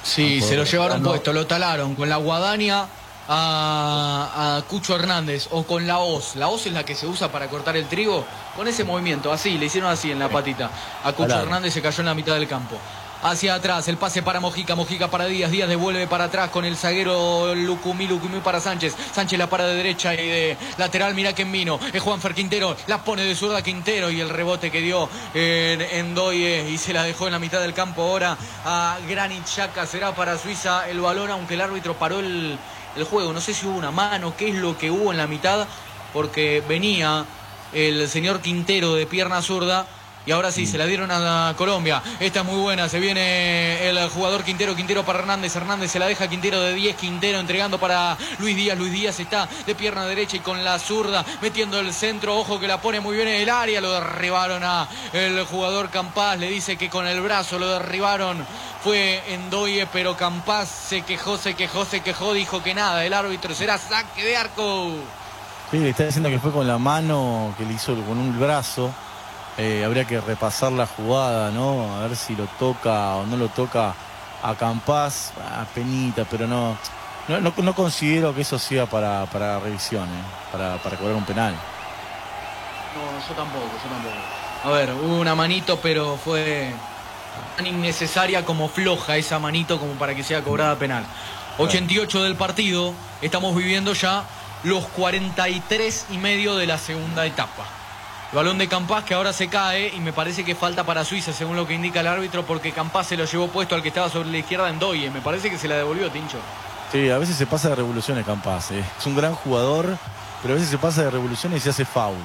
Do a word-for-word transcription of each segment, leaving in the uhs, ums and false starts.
Sí, se lo llevaron puesto, lo talaron con la guadaña a, a Cucho Hernández o con la hoz. La hoz es la que se usa para cortar el trigo. Con ese movimiento, así, le hicieron así en la patita. A Cucho Claro. Hernández se cayó en la mitad del campo. Hacia atrás, el pase para Mojica, Mojica para Díaz, Díaz devuelve para atrás con el zaguero Lucumí, Lucumí para Sánchez, Sánchez la para de derecha y de lateral, mira quién vino, es Juanfer Quintero, la pone de zurda Quintero y el rebote que dio en, en Doye y se la dejó en la mitad del campo ahora a Granit Xhaka, será para Suiza el balón, aunque el árbitro paró el, el juego, no sé si hubo una mano, qué es lo que hubo en la mitad, porque venía el señor Quintero de pierna zurda. Y ahora sí, se la dieron a Colombia. Esta es muy buena. Se viene el jugador Quintero. Quintero para Hernández. Hernández se la deja Quintero de diez. Quintero entregando para Luis Díaz. Luis Díaz está de pierna derecha y con la zurda metiendo el centro. Ojo que la pone muy bien en el área. Lo derribaron a el jugador Campás. Le dice que con el brazo lo derribaron. Fue Endoye, pero Campás se quejó, se quejó, se quejó. Dijo que nada. El árbitro será saque de arco. Sí, le está diciendo que fue con la mano, que le hizo con un brazo. Eh, habría que repasar la jugada, ¿no? A ver si lo toca o no lo toca a Campás. Ah, penita, pero no, no, no, no considero que eso sea para, para revisión, ¿eh? para, para cobrar un penal. No, yo tampoco, yo tampoco. A ver, hubo una manito, pero fue tan innecesaria como floja esa manito como para que sea cobrada penal. ochenta y ocho del partido, estamos viviendo ya los cuarenta y tres y medio de la segunda etapa. El balón de Campás que ahora se cae y me parece que falta para Suiza según lo que indica el árbitro porque Campás se lo llevó puesto al que estaba sobre la izquierda en Doye. Me parece que se la devolvió, Tincho. Sí, a veces se pasa de revoluciones Campás, ¿eh? Es un gran jugador, pero a veces se pasa de revoluciones y se hace foul.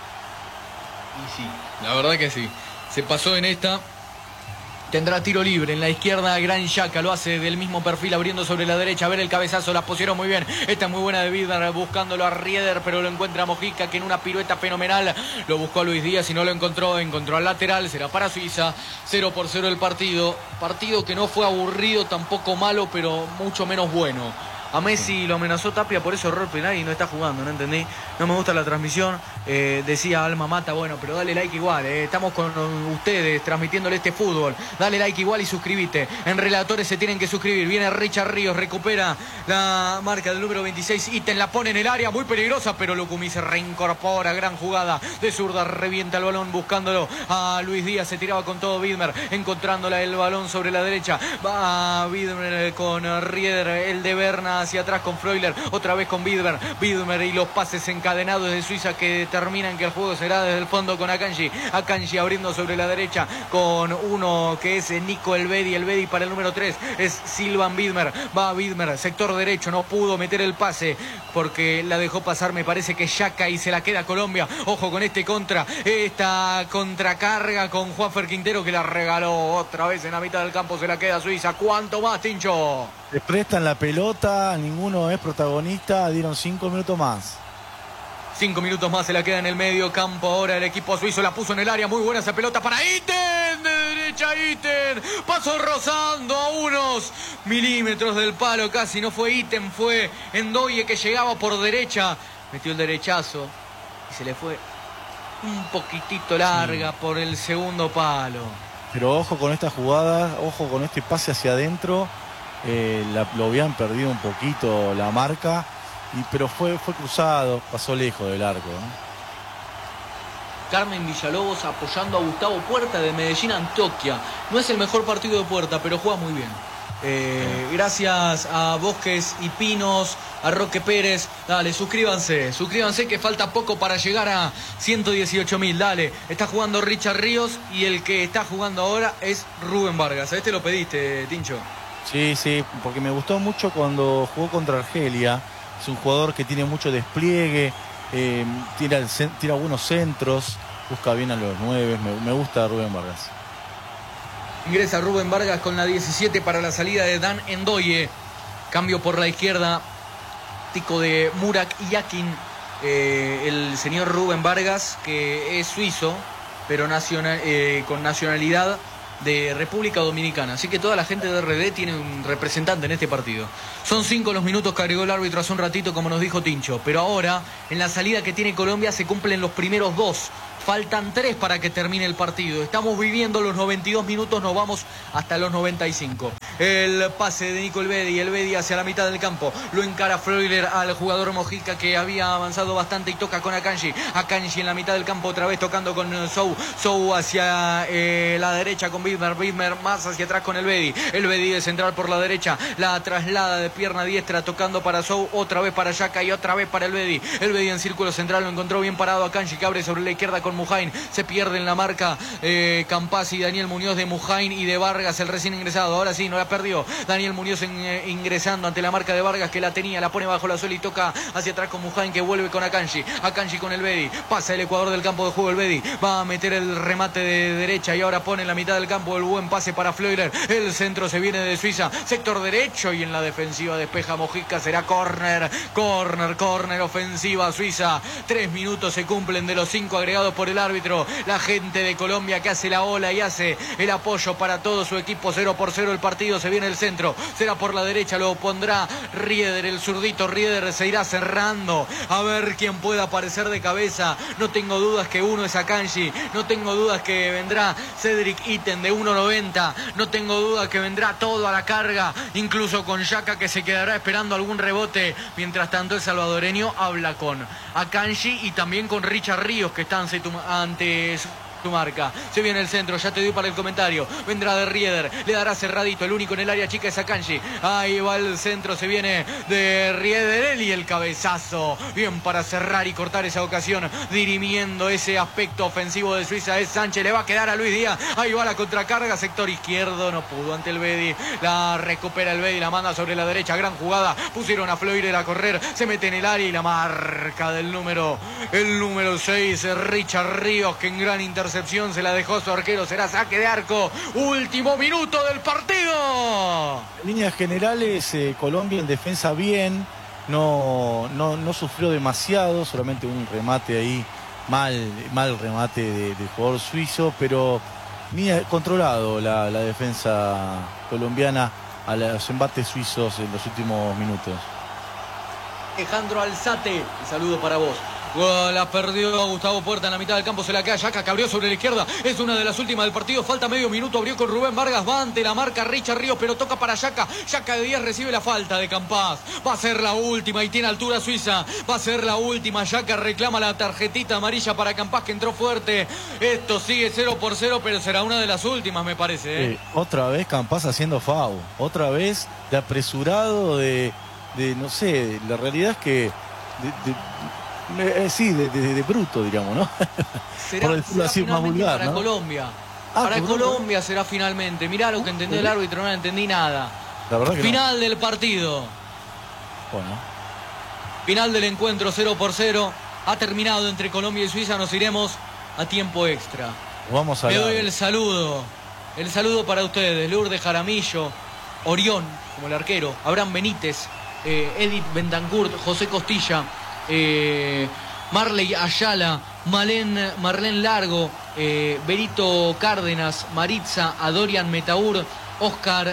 Y sí, la verdad que sí. Se pasó en esta. Tendrá tiro libre en la izquierda. Gran Xhaka lo hace del mismo perfil abriendo sobre la derecha. A ver el cabezazo, la pusieron muy bien. Esta es muy buena de Vidar buscándolo a Rieder, pero lo encuentra Mojica que en una pirueta fenomenal lo buscó a Luis Díaz y no lo encontró. Encontró al lateral, será para Suiza. cero por cero el partido. Partido que no fue aburrido, tampoco malo, pero mucho menos bueno. A Messi lo amenazó Tapia por ese error penal y no está jugando, ¿no entendí? No me gusta la transmisión. Eh, decía Alma Mata, bueno, pero dale like igual. Eh. Estamos con ustedes transmitiéndole este fútbol. Dale like igual y suscríbete. En Relatores se tienen que suscribir. Viene Richard Ríos, recupera la marca del número veintiséis. Iten la pone en el área, muy peligrosa, pero Lucumí se reincorpora. Gran jugada de zurda, revienta el balón buscándolo a Luis Díaz. Se tiraba con todo Widmer, encontrándola el balón sobre la derecha. Va Widmer con Rieder, el de Berna hacia atrás con Freuler, otra vez con Widmer, Widmer y los pases encadenados de Suiza que determinan que el juego será desde el fondo con Akanji, Akanji abriendo sobre la derecha con uno que es Nico Elvedi, Elvedi para el número tres, es Silvan Widmer, va Widmer, sector derecho, no pudo meter el pase porque la dejó pasar, me parece que Xhaka y se la queda Colombia, ojo con este contra, esta contracarga con Juanfer Quintero que la regaló otra vez en la mitad del campo, se la queda Suiza, ¿cuánto más, Tincho? Le prestan la pelota, ninguno es protagonista, dieron cinco minutos más. Cinco minutos más se la queda en el medio campo. Ahora el equipo suizo la puso en el área. Muy buena esa pelota para Iten. De derecha Iten. Pasó rozando a unos milímetros del palo. Casi no fue Iten. Fue Endoye que llegaba por derecha. Metió el derechazo. Y se le fue un poquitito larga sí. por el segundo palo. Pero ojo con esta jugada. Ojo con este pase hacia adentro. Eh, la, lo habían perdido un poquito la marca. Y, pero fue, fue cruzado, pasó lejos del arco, ¿no? Carmen Villalobos apoyando a Gustavo Puerta de Medellín Antioquia. No es el mejor partido de Puerta, pero juega muy bien. Eh, gracias a Bosques y Pinos, a Roque Pérez. Dale, suscríbanse, suscríbanse que falta poco para llegar a ciento dieciocho mil. Dale, está jugando Richard Ríos y el que está jugando ahora es Rubén Vargas. A este lo pediste, Tincho. Sí, sí, porque me gustó mucho cuando jugó contra Argelia. Es un jugador que tiene mucho despliegue, eh, tira, el, tira buenos centros, busca bien a los nueve. Me, me gusta Rubén Vargas. Ingresa Rubén Vargas con la diecisiete para la salida de Dan Endoye. Cambio por la izquierda, tico de Murak Yakin. Eh, el señor Rubén Vargas, que es suizo, pero nacional, eh, con nacionalidad de República Dominicana. Así que toda la gente de R D tiene un representante en este partido. Son cinco los minutos que agregó el árbitro hace un ratito, como nos dijo Tincho. Pero ahora, en la salida que tiene Colombia, se cumplen los primeros dos. Faltan tres para que termine el partido. Estamos viviendo los noventa y dos minutos, nos vamos hasta los noventa y cinco. El pase de Nico Elvedi, Elvedi hacia la mitad del campo. Lo encara Freuler al jugador Mojica, que había avanzado bastante, y toca con Akanji. Akanji en la mitad del campo, otra vez tocando con Sou. Sou hacia eh, la derecha con Bismer. Bismer más hacia atrás con Elvedi. Elvedi de central por la derecha. La traslada de pierna diestra, tocando para Sou. Otra vez para Yaka y otra vez para Elvedi. Elvedi en círculo central, lo encontró bien parado Akanji, que abre sobre la izquierda con Mujain. Se pierde en la marca eh, Campas y Daniel Muñoz de Mujain y de Vargas, el recién ingresado. Ahora sí, no la perdió. Daniel Muñoz en, eh, ingresando ante la marca de Vargas, que la tenía, la pone bajo la suela y toca hacia atrás con Mujain, que vuelve con Akanji. Akanji con Elvedi. Pasa el Ecuador del campo de juego. Elvedi va a meter el remate de derecha y ahora pone en la mitad del campo el buen pase para Fleuler. El centro se viene de Suiza, sector derecho, y en la defensiva despeja Mojica. Será córner, córner, córner ofensiva Suiza. Tres minutos se cumplen de los cinco agregados por el árbitro. La gente de Colombia que hace la ola y hace el apoyo para todo su equipo. Cero por cero el partido. Se viene el centro, será por la derecha, lo pondrá Rieder, el zurdito Rieder. Se irá cerrando a ver quién puede aparecer de cabeza. No tengo dudas que uno es Akanji, no tengo dudas que vendrá Cedric Itten de uno noventa, no tengo dudas que vendrá todo a la carga, incluso con Yaka, que se quedará esperando algún rebote. Mientras tanto, el salvadoreño habla con Akanji y también con Richard Ríos, que está ante su marca. Se viene el centro, ya te doy para el comentario. Vendrá de Rieder, le dará cerradito. El único en el área chica es Akanji. Ahí va el centro, se viene de Rieder, él y el cabezazo. Bien para cerrar y cortar esa ocasión, dirimiendo ese aspecto ofensivo de Suiza. Es Sánchez, le va a quedar a Luis Díaz. Ahí va la contracarga, sector izquierdo, no pudo ante el Bedi. La recupera el Bedi, la manda sobre la derecha. Gran jugada, pusieron a Fleurer a correr. Se mete en el área y la marca del número, el número seis, Richard Ríos, que en gran intercepción se la dejó su arquero. Será saque de arco. Último minuto del partido. En líneas generales, eh, Colombia en defensa bien. No, no, no sufrió demasiado. Solamente un remate ahí. Mal, mal remate de, del jugador suizo. Pero línea, controlado la, la defensa colombiana a los embates suizos en los últimos minutos. Alejandro Alzate, un saludo para vos. La perdió Gustavo Puerta en la mitad del campo, se la queda Yaka, que abrió sobre la izquierda, es una de las últimas del partido, falta medio minuto, abrió con Rubén Vargas, va ante la marca Richard Ríos, pero toca para Yaka, Yaka de Díaz recibe la falta de Campas, va a ser la última y tiene altura Suiza, va a ser la última. Yaka reclama la tarjetita amarilla para Campas, que entró fuerte. Esto sigue cero por cero, pero será una de las últimas, me parece, ¿eh? Eh, otra vez Campas haciendo foul, otra vez de apresurado, de, de no sé, la realidad es que de, de, Eh, sí, de, de, de bruto, digamos, ¿no? Será, por decirlo así, más vulgar, para ¿no? Colombia. Ah, para Colombia. Colombia será finalmente. Mirá lo que entendió el árbitro, no entendí nada. La verdad que Final no. del partido. Bueno. Final del encuentro, cero por cero. Ha terminado entre Colombia y Suiza. Nos iremos a tiempo extra. Vamos a Le la... doy el saludo. El saludo para ustedes. Lourdes Jaramillo, Orión, como el arquero, Abraham Benítez, eh, Edith Bendancourt, José Costilla, Eh, Marley Ayala, Marlene, Marlene Largo, eh, Berito Cárdenas, Maritza, Adorian Metaur, Oscar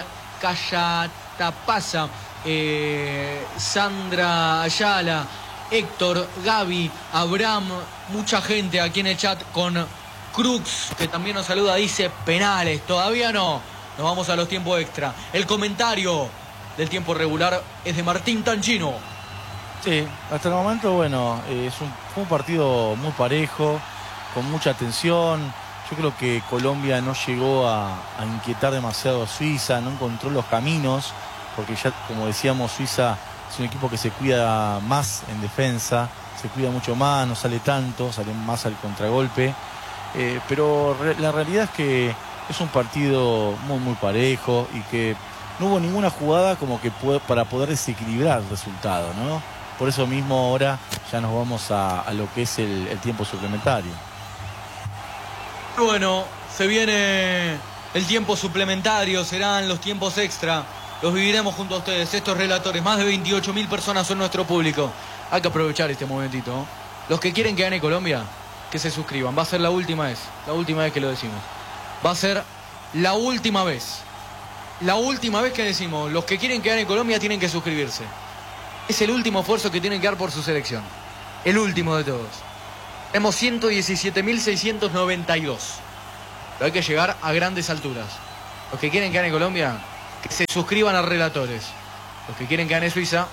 Cayatapaza, eh, Sandra Ayala, Héctor, Gaby, Abraham, mucha gente aquí en el chat, con Cruz, que también nos saluda, dice penales, todavía no, nos vamos a los tiempos extra. El comentario del tiempo regular es de Martín Tanchino. Sí, hasta el momento, bueno, eh, es un, fue un partido muy parejo, con mucha tensión. Yo creo que Colombia no llegó a, a inquietar demasiado a Suiza, no encontró los caminos, porque ya, como decíamos, Suiza es un equipo que se cuida más en defensa, se cuida mucho más, no sale tanto, sale más al contragolpe. Eh, pero re, la realidad es que es un partido muy, muy parejo y que no hubo ninguna jugada como que puede, para poder desequilibrar el resultado, ¿no? Por eso mismo ahora ya nos vamos a, a lo que es el, el tiempo suplementario. Bueno, se viene el tiempo suplementario, serán los tiempos extra. Los viviremos junto a ustedes, estos relatores. Más de veintiocho mil personas son nuestro público. Hay que aprovechar este momentito, ¿no? Los que quieren que gane Colombia, que se suscriban. Va a ser la última vez, la última vez que lo decimos. Va a ser la última vez. La última vez que decimos, los que quieren que gane Colombia tienen que suscribirse. Es el último esfuerzo que tienen que dar por su selección. El último de todos. Tenemos ciento diecisiete mil seiscientos noventa y dos. Pero hay que llegar a grandes alturas. Los que quieren que gane Colombia, que se suscriban a Relatores. Los que quieren que gane Suiza,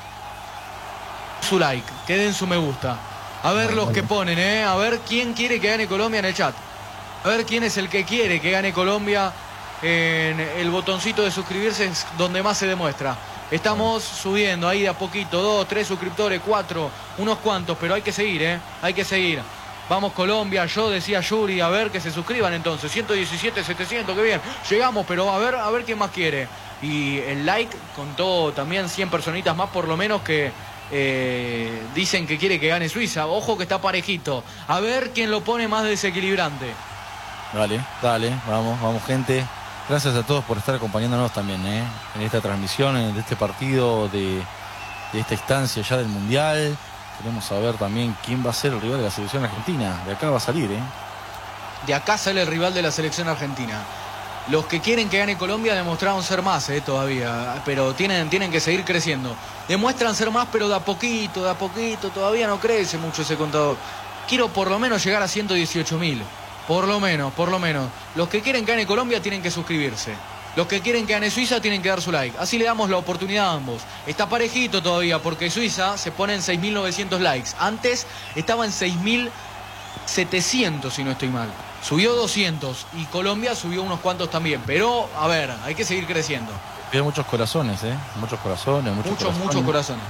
su like, que den su me gusta. A ver los que ponen, ¿eh? A ver quién quiere que gane Colombia en el chat. A ver quién es el que quiere que gane Colombia. En el botoncito de suscribirse es donde más se demuestra. Estamos subiendo ahí de a poquito. Dos, tres suscriptores, cuatro, unos cuantos. Pero hay que seguir, ¿eh? Hay que seguir. Vamos Colombia, yo decía Yuri, a ver que se suscriban entonces. ciento diecisiete, setecientos, qué bien. Llegamos, pero a ver, a ver quién más quiere. Y el like contó también cien personitas más por lo menos que eh, dicen que quiere que gane Suiza. Ojo que está parejito. A ver quién lo pone más desequilibrante. Dale, dale, vamos, vamos gente. Gracias a todos por estar acompañándonos también, ¿eh? En esta transmisión, en este partido de, de esta instancia ya del Mundial. Queremos saber también quién va a ser el rival de la selección argentina. De acá va a salir, ¿eh? De acá sale el rival de la selección argentina. Los que quieren que gane Colombia demostraron ser más, ¿eh? Todavía. Pero tienen, tienen que seguir creciendo. Demuestran ser más, pero de a poquito, de a poquito. Todavía no crece mucho ese contador. Quiero por lo menos llegar a ciento dieciocho mil. Por lo menos, por lo menos. Los que quieren que gane Colombia tienen que suscribirse. Los que quieren que gane Suiza tienen que dar su like. Así le damos la oportunidad a ambos. Está parejito todavía porque Suiza se pone en seis mil novecientos likes. Antes estaba en seis mil setecientos, si no estoy mal. Subió doscientos y Colombia subió unos cuantos también. Pero, a ver, hay que seguir creciendo. Hay muchos corazones, ¿eh? Muchos corazones, muchos Muchos, corazones. muchos corazones.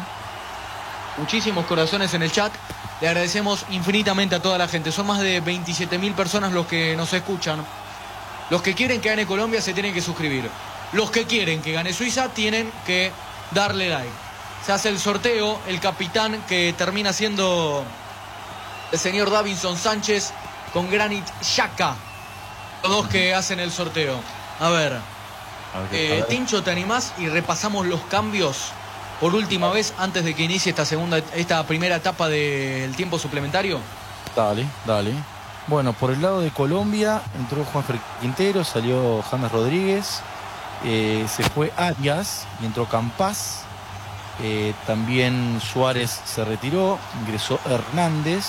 Muchísimos corazones en el chat. Le agradecemos infinitamente a toda la gente. Son más de veintisiete mil personas los que nos escuchan. Los que quieren que gane Colombia se tienen que suscribir. Los que quieren que gane Suiza tienen que darle like. Se hace el sorteo. El capitán que termina siendo el señor Davinson Sánchez con Granit Xhaka. Los dos que hacen el sorteo. A ver. Okay, eh, a ver. Tincho, ¿te animás? Y repasamos los cambios por última vez antes de que inicie esta segunda, esta primera etapa del tiempo suplementario. Dale, dale. Bueno, por el lado de Colombia entró Juanfer Quintero, salió James Rodríguez, eh, se fue Arias y entró Campás. Eh, también Suárez se retiró, ingresó Hernández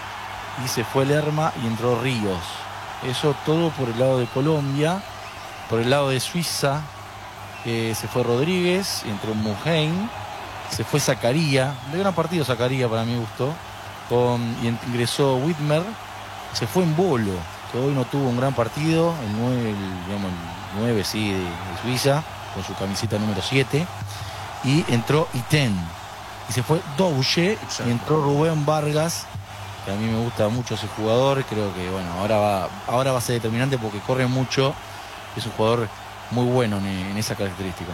y se fue Lerma y entró Ríos. Eso todo por el lado de Colombia. Por el lado de Suiza eh, se fue Rodríguez, entró Muheim, se fue Zakaria, de gran partido Zakaria para mi gusto, con, y ingresó Whitmer, se fue Embolo, que hoy no tuvo un gran partido, el nueve, el, digamos, el nueve sí, de, de Suiza, con su camiseta número siete, y entró Iten, y se fue Douche, y entró Rubén Vargas, que a mí me gusta mucho ese jugador, creo que bueno, ahora va, ahora va a ser determinante porque corre mucho, es un jugador muy bueno en, en esa característica.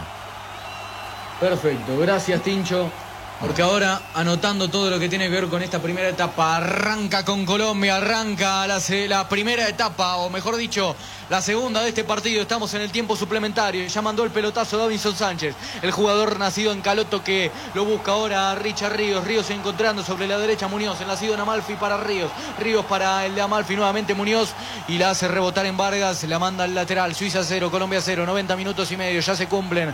Perfecto, gracias Tincho. Porque ahora, anotando todo lo que tiene que ver con esta primera etapa, arranca con Colombia, arranca la, la primera etapa, o mejor dicho, la segunda de este partido. Estamos en el tiempo suplementario. Ya mandó el pelotazo Davinson Sánchez, el jugador nacido en Caloto que lo busca ahora a Richard Ríos. Ríos encontrando sobre la derecha Muñoz, el nacido en Amalfi para Ríos. Ríos para el de Amalfi nuevamente Muñoz y la hace rebotar en Vargas, la manda al lateral. Suiza cero, Colombia cero, noventa minutos y medio, ya se cumplen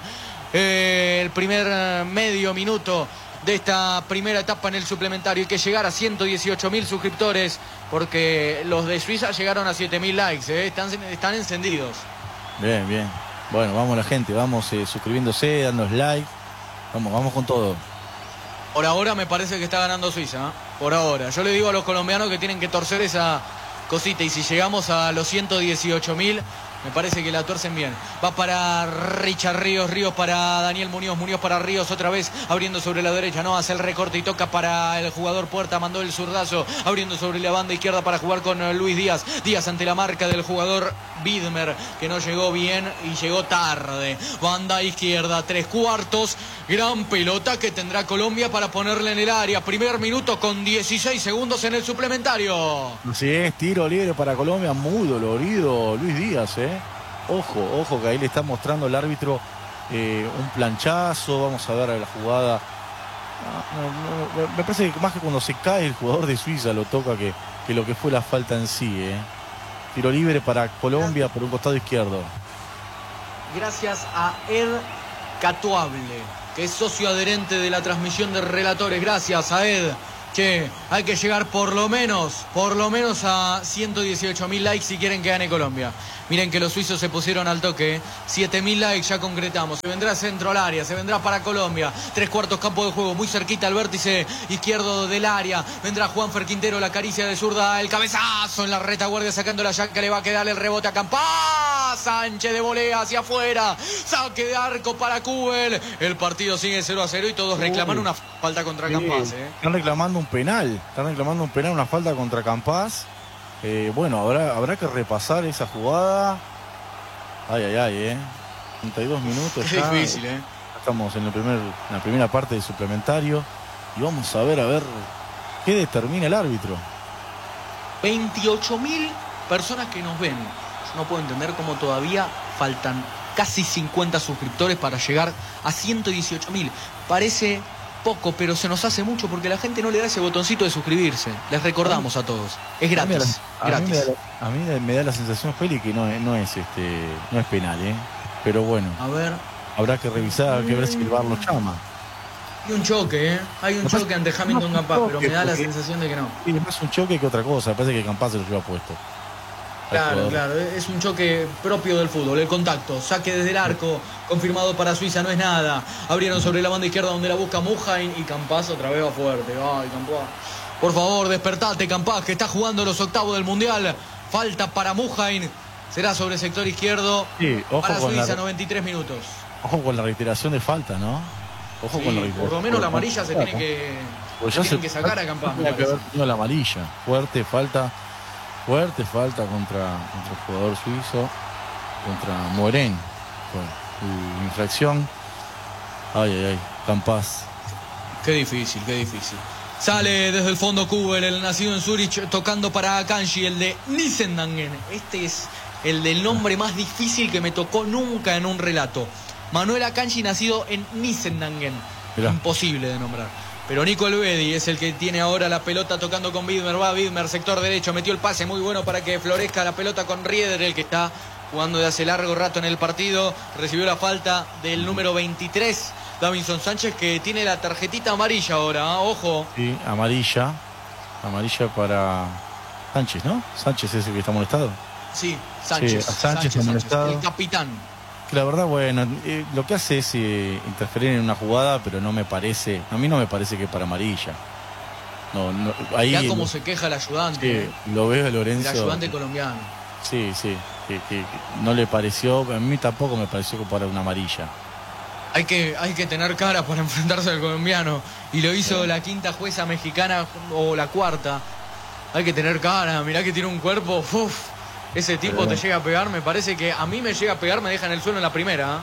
eh, el primer medio minuto de esta primera etapa en el suplementario. Hay que llegar a ciento dieciocho mil suscriptores porque los de Suiza llegaron a siete mil likes, ¿eh? están, están encendidos. Bien, bien. Bueno, vamos la gente, vamos eh, suscribiéndose, dándonos like. Vamos, vamos con todo. Por ahora me parece que está ganando Suiza, ¿eh? Por ahora. Yo le digo a los colombianos que tienen que torcer esa cosita y si llegamos a los ciento dieciocho mil... me parece que la tuercen bien. Va para Richard Ríos, Ríos para Daniel Muñoz, Muñoz para Ríos otra vez, abriendo sobre la derecha, no, hace el recorte y toca para el jugador Puerta, mandó el zurdazo, abriendo sobre la banda izquierda para jugar con Luis Díaz. Díaz ante la marca del jugador Widmer, que no llegó bien y llegó tarde. Banda izquierda, tres cuartos, gran pelota que tendrá Colombia para ponerle en el área. Primer minuto con dieciséis segundos en el suplementario. Sí, es tiro libre para Colombia, muy dolorido Luis Díaz, ¿eh? Ojo, ojo que ahí le está mostrando el árbitro eh, un planchazo. Vamos a ver la jugada. No, no, no, me parece que más que cuando se cae el jugador de Suiza lo toca que, que lo que fue la falta en sí, ¿eh? Tiro libre para Colombia por un costado izquierdo. Gracias a Ed Catuable, que es socio adherente de la transmisión de relatores. Gracias a Ed. Che, hay que llegar por lo menos, por lo menos a ciento dieciocho mil likes si quieren que gane Colombia. Miren que los suizos se pusieron al toque, ¿eh? siete mil likes ya concretamos. Se vendrá centro al área, se vendrá para Colombia. Tres cuartos campo de juego, muy cerquita al vértice izquierdo del área. Vendrá Juanfer Quintero, la caricia de zurda, el cabezazo en la retaguardia sacando la yaca, le va a quedar el rebote a Campás. Sánchez de volea hacia afuera, saque de arco para Kubel. El partido sigue cero a cero y todos reclaman una falta contra Sí, Campás, ¿eh? Están reclamando un penal, están reclamando un penal, una falta contra Campás. Eh, bueno, habrá, habrá que repasar esa jugada. Ay, ay, ay, eh. treinta y dos minutos. Es ya. difícil, eh. Estamos en, el primer, en la primera parte del suplementario. Y vamos a ver, a ver qué determina el árbitro. veintiocho mil personas que nos ven. Yo no puedo entender cómo todavía faltan casi cincuenta suscriptores para llegar a ciento dieciocho mil. Parece poco, pero se nos hace mucho porque la gente no le da ese botoncito de suscribirse. Les recordamos a todos. Es gratis. A mí, gratis. me da, a mí me da, me da la sensación, Feli, que no, es- no es este no es penal, ¿eh? Pero bueno, A ver. habrá que revisar, que ver si el V A R lo llama. Hay un choque, ¿eh? Hay un No, choque ante Hamilton no, Campás, pero me da la porque- sensación de que no. Y es más un choque que otra cosa. Parece que Campás se lo lleva puesto. Al Claro, jugador. claro, es un choque propio del fútbol, el contacto, saque desde el arco, confirmado para Suiza, no es nada. Abrieron sobre la banda izquierda donde la busca Mujain y Campás otra vez va fuerte. Ay, Campás. Por favor, despertate, Campás, que está jugando los octavos del Mundial. Falta para Mujain. Será sobre el sector izquierdo. Sí, ojo para con Suiza, la- noventa y tres minutos. Ojo con la reiteración de falta, ¿no? Ojo Sí, con la reiteración. por lo menos la amarilla se tiene que, Pues se ya tienen se que sacar a Campás, me tenía que parece. haber tenido la amarilla. Fuerte falta, fuerte falta contra, contra el jugador suizo, contra Moren. Fue infracción. Ay, ay, ay, Campás. Qué difícil, qué difícil. Sale desde el fondo Kubel, el nacido en Zurich, tocando para Akanji, el de Nissendangen. Este es el del nombre más difícil que me tocó nunca en un relato. Manuel Akanji, nacido en Nissendangen. Mirá. Imposible de nombrar. Pero Nico Elvedi es el que tiene ahora la pelota tocando con Widmer. Va Widmer, sector derecho, metió el pase muy bueno para que florezca la pelota con Rieder, el que está jugando de hace largo rato en el partido. Recibió la falta del número veintitrés, Davinson Sánchez, que tiene la tarjetita amarilla ahora, ¿eh? Ojo. Sí, amarilla. Amarilla para Sánchez, ¿no? Sánchez es el que está molestado. Sí, Sánchez. Sí, a Sánchez amonestado. el capitán. Que la verdad, bueno, eh, lo que hace es eh, interferir en una jugada, pero no me parece, a mí no me parece que es para amarilla. No, no, ahí Mirá cómo lo, se queja el ayudante. sí, ¿eh? lo veo a El Lorenzo. ayudante colombiano. Sí, sí, que, que- que no le pareció, a mí tampoco me pareció que para una amarilla. Hay que, hay que tener cara para enfrentarse al colombiano. Y lo hizo la quinta jueza mexicana o la cuarta. Hay que tener cara. Mirá que tiene un cuerpo. Uf, ese tipo te llega a pegar. Me parece que a mí me llega a pegar, me deja en el suelo en la primera.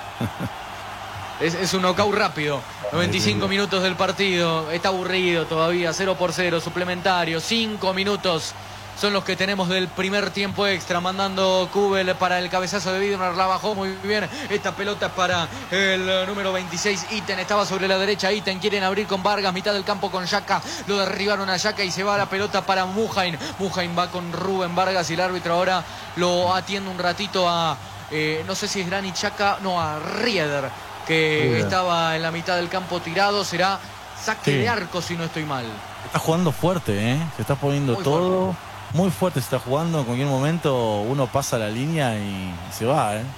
¿eh? es, es un knockout rápido. noventa y cinco minutos del partido. Está aburrido todavía. cero por cero. Suplementario. cinco minutos son los que tenemos del primer tiempo extra, mandando Kubel para el cabezazo de Widmer, la bajó muy bien. Esta pelota es para el número veintiséis, Iten, estaba sobre la derecha, Iten, quieren abrir con Vargas, mitad del campo con Yaka, lo derribaron a Yaka y se va la pelota para Mujain. Mujain va con Rubén Vargas y el árbitro ahora lo atiende un ratito a, eh, no sé si es Granit Xhaka, no, a Rieder, que Rieder. estaba en la mitad del campo tirado. Será saque Sí. de arco si no estoy mal. Está jugando fuerte, ¿eh? Se está poniendo Muy todo. fuerte. Muy fuerte se está jugando. En cualquier momento uno pasa la línea y se va, ¿eh?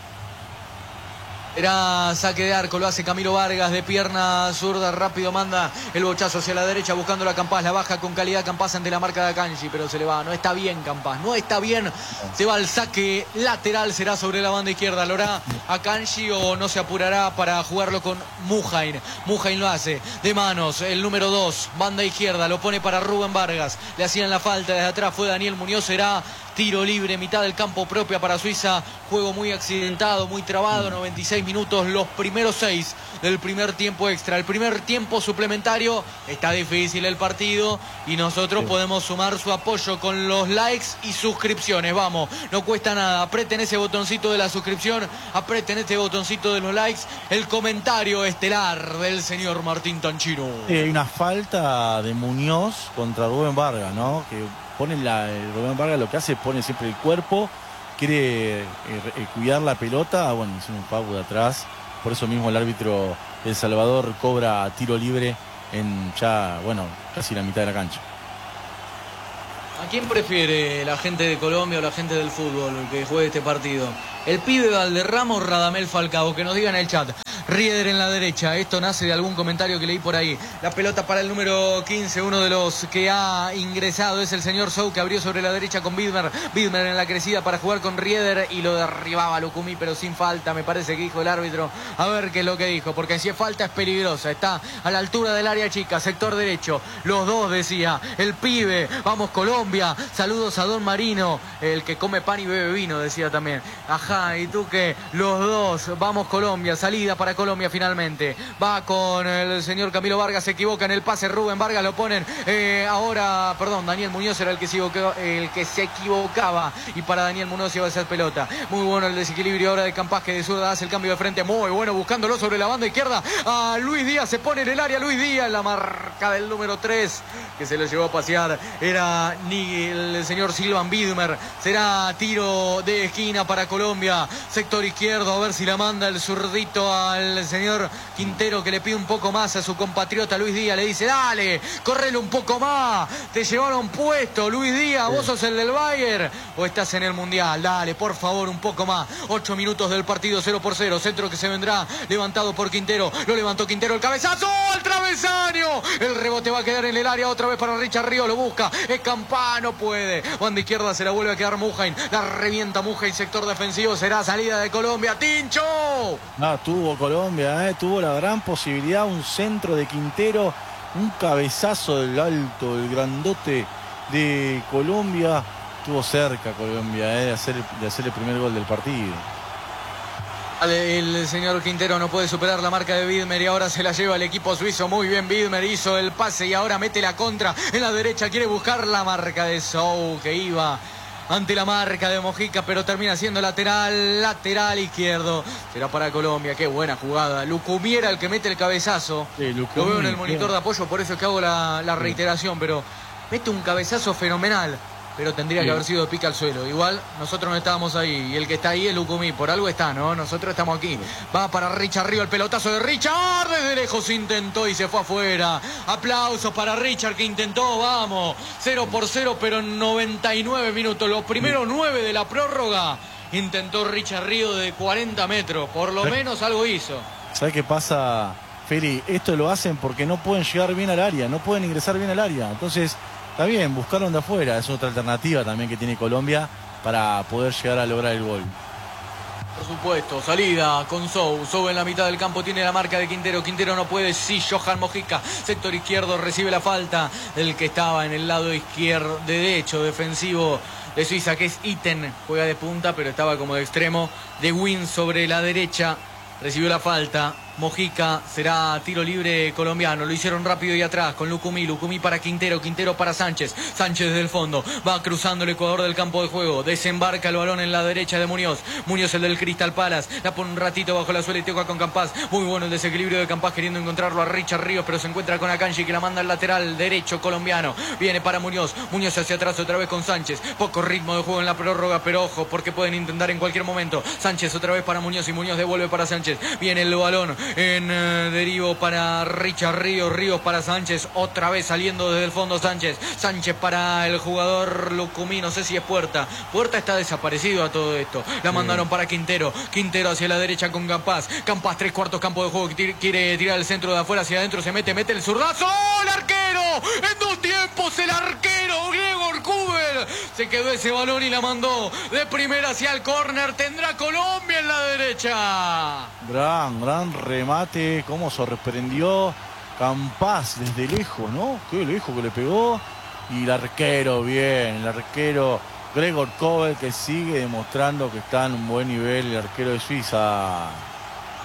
Era saque de arco, lo hace Camilo Vargas de pierna zurda, rápido manda el bochazo hacia la derecha buscando la Campás, la baja con calidad Campás ante la marca de Akanji, pero se le va, no está bien Campás, no está bien, se va al saque lateral, será sobre la banda izquierda, lo hará Akanji o no se apurará para jugarlo con Mujain. Mujain lo hace de manos, el número dos, banda izquierda, lo pone para Rubén Vargas, le hacían la falta desde atrás, fue Daniel Muñoz, será tiro libre, mitad del campo propia para Suiza, juego muy accidentado, muy trabado, noventa y seis seis minutos, los primeros seis del primer tiempo extra. El primer tiempo suplementario, está difícil el partido y nosotros sí. podemos sumar su apoyo con los likes y suscripciones. Vamos, no cuesta nada, aprieten ese botoncito de la suscripción, aprieten este botoncito de los likes, el comentario estelar del señor Martín Tanchino. Sí, hay una falta de Muñoz contra Rubén Vargas, ¿no? Que pone la, Rubén Vargas lo que hace, pone siempre el cuerpo, quiere eh, eh, cuidar la pelota, bueno, es un foul de atrás, por eso mismo el árbitro El Salvador cobra tiro libre en ya, bueno, casi la mitad de la cancha. ¿A quién prefiere la gente de Colombia o la gente del fútbol que juegue este partido? El pibe Valderrama o Radamel Falcao, que nos digan en el chat. Rieder en la derecha, esto nace de algún comentario que leí por ahí. La pelota para el número quince, uno de los que ha ingresado es el señor Sou, que abrió sobre la derecha con Widmer. Widmer en la crecida para jugar con Rieder y lo derribaba Lucumí, pero sin falta, me parece que dijo el árbitro. A ver qué es lo que dijo, porque si es falta es peligrosa. Está a la altura del área chica, sector derecho. Los dos, decía, el pibe, vamos Colombia. Saludos a Don Marino, el que come pan y bebe vino, decía también. Ajá, ¿y tú qué? Los dos, vamos Colombia, salida para Colombia finalmente. Va con el señor Camilo Vargas, se equivoca en el pase Rubén Vargas, lo ponen eh, ahora, perdón, Daniel Muñoz era el que, se equivocaba, el que se equivocaba y para Daniel Muñoz iba a ser pelota. Muy bueno el desequilibrio ahora de Campas, que de zurda hace el cambio de frente, muy bueno, buscándolo sobre la banda izquierda a Luis Díaz, se pone en el área Luis Díaz, la marca del número tres que se lo llevó a pasear era ni el señor Silvan Widmer. Será tiro de esquina para Colombia, sector izquierdo, a ver si la manda el zurdito al el señor Quintero, que le pide un poco más a su compatriota Luis Díaz, le dice, dale, correle un poco más, te llevaron puesto, Luis Díaz, vos sos el del Bayern o estás en el Mundial, dale, por favor, un poco más. Ocho minutos del partido, cero por cero, centro que se vendrá levantado por Quintero, lo levantó Quintero, el cabezazo, el travesaño, el rebote va a quedar en el área, otra vez para Richard Ríos, lo busca, es Campano, puede, banda izquierda se la vuelve a quedar Mujain, la revienta Mujain, sector defensivo, será salida de Colombia, Tincho. No, tuvo Colombia, eh, tuvo la gran posibilidad, un centro de Quintero, un cabezazo del alto, el grandote de Colombia, estuvo cerca Colombia eh, de, hacer, de hacer el primer gol del partido. El señor Quintero no puede superar la marca de Widmer y ahora se la lleva el equipo suizo. Muy bien, Widmer hizo el pase y ahora mete la contra en la derecha, quiere buscar la marca de Sou, que iba ante la marca de Mojica, pero termina siendo lateral, lateral izquierdo. Será para Colombia, qué buena jugada. Lucumí era el que mete el cabezazo. Sí, Lucumí, lo veo en el monitor de apoyo, por eso es que hago la, la reiteración, pero mete un cabezazo fenomenal. Pero tendría sí. que haber sido de pica al suelo. Igual nosotros no estábamos ahí. Y el que está ahí es Lucumí. Por algo está, ¿no? Nosotros estamos aquí. Va para Richard Río. El pelotazo de Richard. Desde lejos intentó y se fue afuera. Aplausos para Richard que intentó. Vamos. Cero por cero, pero en noventa y nueve minutos. Los primeros nueve de la prórroga. Intentó Richard Río de cuarenta metros. Por lo menos algo hizo. ¿Sabes qué pasa, Feli? Esto lo hacen porque no pueden llegar bien al área. No pueden ingresar bien al área. Entonces... está bien, buscaron de afuera, es otra alternativa también que tiene Colombia para poder llegar a lograr el gol. Por supuesto, salida con Sou, Sou en la mitad del campo, tiene la marca de Quintero, Quintero no puede, sí, Johan Mojica, sector izquierdo, recibe la falta del que estaba en el lado izquierdo, de derecho, defensivo de Suiza, que es Itten, juega de punta, pero estaba como de extremo, de Win sobre la derecha, recibió la falta. Mojica, será tiro libre colombiano, lo hicieron rápido y atrás con Lucumí, Lucumí para Quintero, Quintero para Sánchez, Sánchez desde el fondo, va cruzando el Ecuador del campo de juego, desembarca el balón en la derecha de Muñoz, Muñoz el del Crystal Palace, la pone un ratito bajo la suela y toca con Campas, muy bueno el desequilibrio de Campas queriendo encontrarlo a Richard Ríos, pero se encuentra con Akanji que la manda al lateral derecho colombiano, viene para Muñoz, Muñoz hacia atrás otra vez con Sánchez, poco ritmo de juego en la prórroga, pero ojo porque pueden intentar en cualquier momento, Sánchez otra vez para Muñoz y Muñoz devuelve para Sánchez, viene el balón en eh, derivo para Richard Ríos, Ríos para Sánchez, otra vez saliendo desde el fondo Sánchez, Sánchez para el jugador Lucumí, no sé si es Puerta, Puerta está desaparecido a todo esto, la sí. mandaron para Quintero, Quintero hacia la derecha con Campas, Campas tres cuartos campo de juego, que tir, quiere tirar el centro de afuera hacia adentro, se mete, mete el zurdazo, ¡oh, el arquero! En dos tiempos el arquero Gregor Kobel, se quedó ese balón y la mandó de primera hacia el córner, tendrá Colombia en la derecha. Gran, gran remate. Cómo sorprendió Campas desde lejos, ¿no? Qué lejos que le pegó. Y el arquero, bien, el arquero Gregor Kobel, que sigue demostrando que está en un buen nivel, el arquero de Suiza.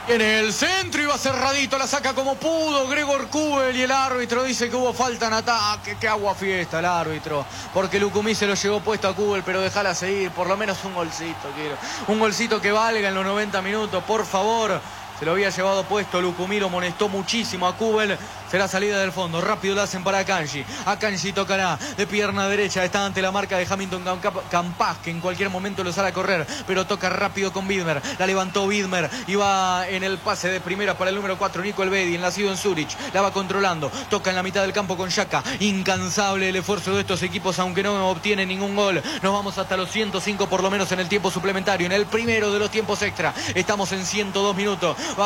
En el centro iba cerradito, la saca como pudo Gregor Kobel y el árbitro dice que hubo falta en ataque. Qué agua fiesta el árbitro, porque Lucumí se lo llevó puesto a Kobel, pero déjala seguir, por lo menos un golcito quiero. Un golcito que valga en los noventa minutos, por favor. Se lo había llevado puesto Lucumí, lo molestó muchísimo a Kobel. Será salida del fondo, rápido la hacen para Akanji. Akanji tocará de pierna derecha, está ante la marca de Hamilton Campas, que en cualquier momento lo sale a correr, pero toca rápido con Widmer. La levantó Widmer y va en el pase de primera para el número cuatro, Nico Elvedi, nacido en Zurich. La va controlando, toca en la mitad del campo con Xhaka. Incansable el esfuerzo de estos equipos, aunque no obtiene ningún gol. Nos vamos hasta los ciento cinco por lo menos en el tiempo suplementario, en el primero de los tiempos extra. Estamos en ciento dos minutos.